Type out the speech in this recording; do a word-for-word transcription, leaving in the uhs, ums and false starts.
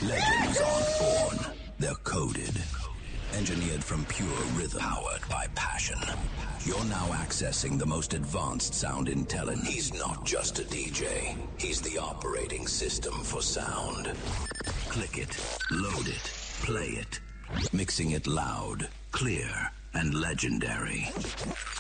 Legends aren't born, they're coded. Engineered from pure rhythm, powered by passion. You're now accessing the most advanced sound intelligence. He's not just a D J, he's the operating system for sound. Click it, load it, play it. Mixing it loud, clear, and legendary.